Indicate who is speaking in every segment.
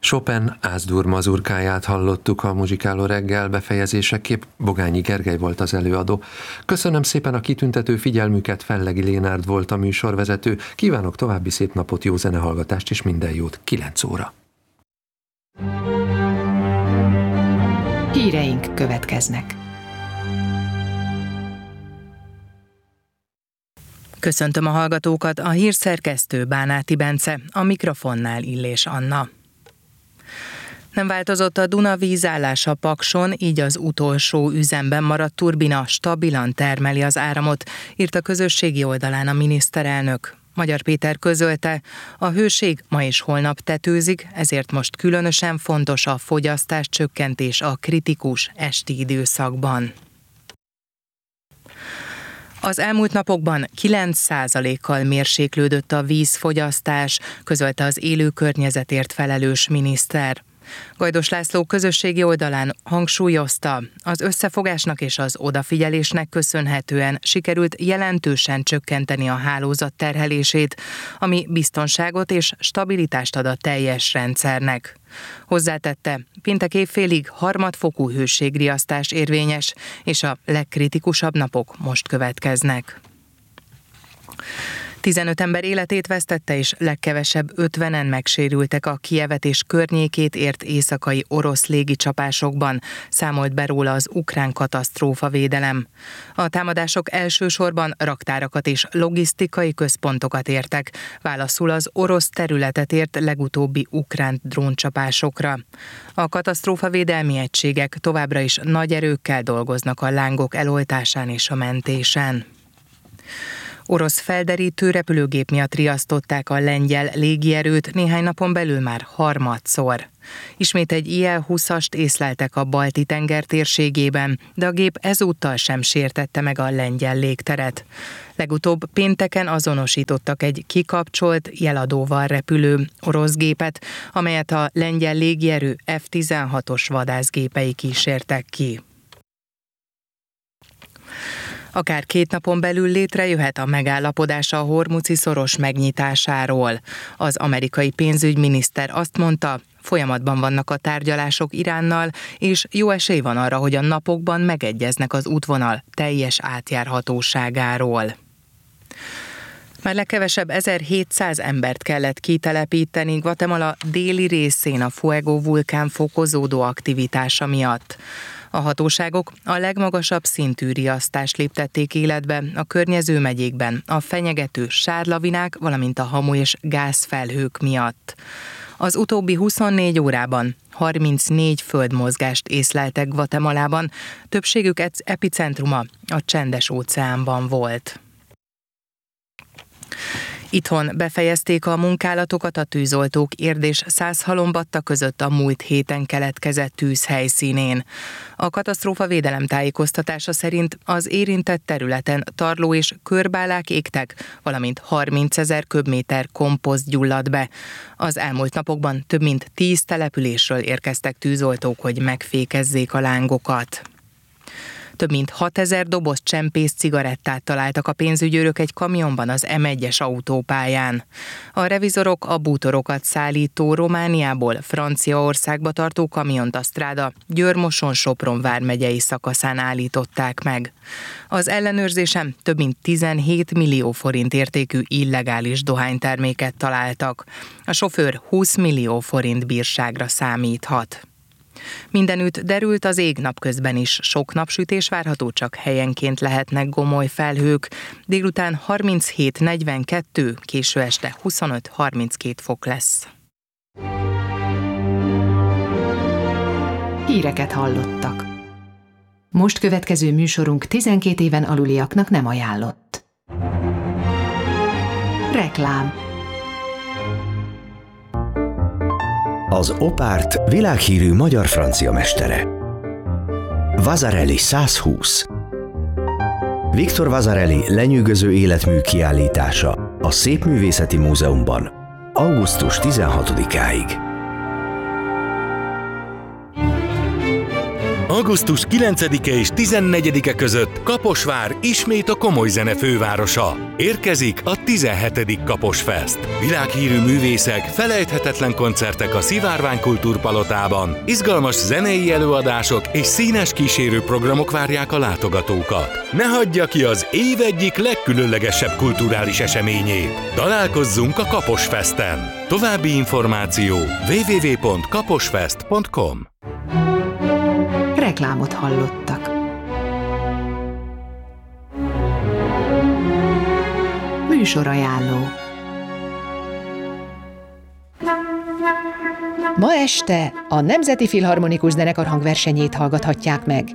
Speaker 1: Chopin Áz-dur mazurkáját hallottuk a Muzsikáló reggel befejezéseképp, Bogányi Gergely volt az előadó. Köszönöm szépen a kitüntető figyelmüket, Fellegi Lénárd volt a műsorvezető. Kívánok további szép napot, jó zenehallgatást és minden jót. 9 óra.
Speaker 2: Híreink következnek. Köszöntöm a hallgatókat, a hírszerkesztő Bánáti Bence, a mikrofonnál Illés Anna. Nem változott a Duna vízállása Pakson, így az utolsó üzemben maradt turbina stabilan termeli az áramot, írt a közösségi oldalán a miniszterelnök. Magyar Péter közölte, a hőség ma és holnap tetőzik, ezért most különösen fontos a fogyasztás csökkentés a kritikus esti időszakban. Az elmúlt napokban 9%-kal mérséklődött a vízfogyasztás, közölte az élő környezetért felelős miniszter. Gajdos László közösségi oldalán hangsúlyozta, az összefogásnak és az odafigyelésnek köszönhetően sikerült jelentősen csökkenteni a hálózat terhelését, ami biztonságot és stabilitást ad a teljes rendszernek. Hozzátette, péntek évfélig harmadfokú hőségriasztás érvényes, és a legkritikusabb napok most következnek. 15 ember életét vesztette, és legkevesebb 50-en megsérültek a Kijevet és környékét ért éjszakai orosz légicsapásokban, számolt be róla az ukrán katasztrófavédelem. A támadások elsősorban raktárakat és logisztikai központokat értek, válaszul az orosz területet ért legutóbbi ukrán dróncsapásokra. A katasztrófavédelmi egységek továbbra is nagy erőkkel dolgoznak a lángok eloltásán és a mentésen. Orosz felderítő repülőgép miatt riasztották a lengyel légierőt néhány napon belül már harmadszor. Ismét egy IL-20-ast észleltek a Balti-tenger térségében, de a gép ezúttal sem sértette meg a lengyel légteret. Legutóbb pénteken azonosítottak egy kikapcsolt, jeladóval repülő orosz gépet, amelyet a lengyel légierő F-16-os vadászgépei kísértek ki. Akár 2 napon belül létrejöhet a megállapodás a Hormuzi-szoros megnyitásáról. Az amerikai pénzügyminiszter azt mondta, folyamatban vannak a tárgyalások Iránnal, és jó esély van arra, hogy a napokban megegyeznek az útvonal teljes átjárhatóságáról. Már legkevesebb 1700 embert kellett kitelepíteni Guatemala déli részén a Fuego vulkán fokozódó aktivitása miatt. A hatóságok a legmagasabb szintű riasztást léptették életbe a környező megyékben a fenyegető sárlavinák, valamint a hamu és gázfelhők miatt. Az utóbbi 24 órában 34 földmozgást észleltek Guatemalában, többségük epicentruma a Csendes-óceánban volt. Itthon befejezték a munkálatokat a tűzoltók Érd és Szászhalombatta között a múlt héten keletkezett tűz helyszínén. A katasztrófavédelem tájékoztatása szerint az érintett területen tarló és körbálák égtek, valamint 30 000 köbméter komposzt gyulladt be. Az elmúlt napokban több mint 10 településről érkeztek tűzoltók, hogy megfékezzék a lángokat. Több mint 6000 doboz csempész cigarettát találtak a pénzügyőrök egy kamionban az M1-es autópályán. A revizorok a bútorokat szállító Romániából Franciaországba tartó kamiont a Stráda Győr-Moson-Sopron vármegyei szakaszán állították meg. Az ellenőrzésen több mint 17 millió forint értékű illegális dohányterméket találtak. A sofőr 20 millió forint bírságra számíthat. Mindenütt derült az ég, napközben is sok napsütés várható, csak helyenként lehetnek gomoly felhők. Délután 37-42, késő este 25-32 fok lesz.
Speaker 3: Híreket hallottak. Most következő műsorunk 12 éven aluliaknak nem ajánlott. Reklám.
Speaker 4: Az Opárt világhírű magyar-francia mestere. Vasarely 120. Victor Vasarely lenyűgöző életmű kiállítása a Szépművészeti Múzeumban augusztus 16-áig.
Speaker 5: Augusztus 9-e és 14-e között Kaposvár ismét a komoly zene fővárosa. Érkezik a 17. Kaposfest. Világhírű művészek, felejthetetlen koncertek a Szivárvány Kultúrpalotában, izgalmas zenei előadások és színes kísérő programok várják a látogatókat. Ne hagyja ki az év egyik legkülönlegesebb kulturális eseményét. Találkozzunk a Kaposfesten. További információ www.kaposfest.com.
Speaker 3: Reklámot hallottak. Műsorajánló. Ma este a Nemzeti Filharmonikus Zenekar hangversenyét hallgathatják meg.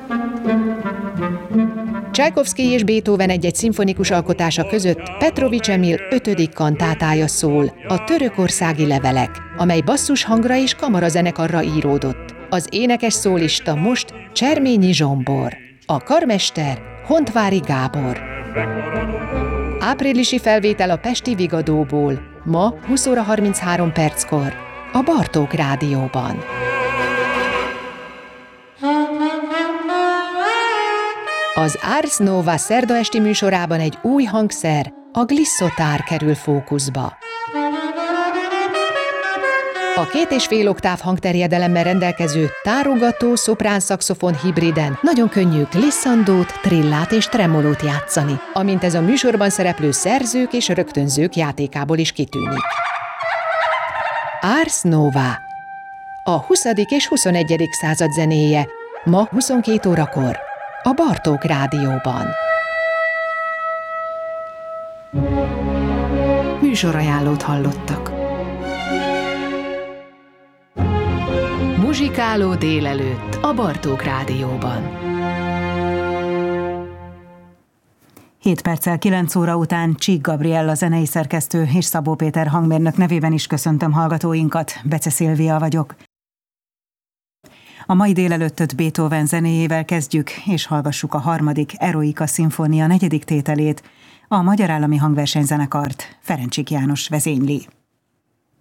Speaker 3: Csajkovszky és Beethoven egy-egy szimfonikus alkotása között Petrovics Emil 5. kantátája szól, a Törökországi levelek, amely basszushangra és kamarazenekarra íródott. Az énekes szólista most Cserményi Zsombor, a karmester Hontvári Gábor. Áprilisi felvétel a pesti Vigadóból, ma 20 óra 33 perckor, a Bartók Rádióban. Az Ars Nova szerda esti műsorában egy új hangszer, a glisszotár kerül fókuszba. A 2,5 oktáv hangterjedelemmel rendelkező tárogató szoprán szaxofon hibriden nagyon könnyű glissandót, trillát és tremolót játszani, amint ez a műsorban szereplő szerzők és rögtönzők játékából is kitűnik. Ars Nova. A 20. és 21. század zenéje, ma 22 órakor, a Bartók Rádióban. Műsorajánlót hallottak. Muzsikáló délelőtt a Bartók Rádióban.
Speaker 6: 7 perccel 9 óra után Csík Gabriella zenei szerkesztő és Szabó Péter hangmérnök nevében is köszöntöm hallgatóinkat, Bece Szilvia vagyok. A mai délelőttöt Beethoven zenéjével kezdjük, és hallgassuk a 3. Eroica szimfónia 4. tételét, a Magyar Állami Hangversenyzenekart Ferencsik János vezényli.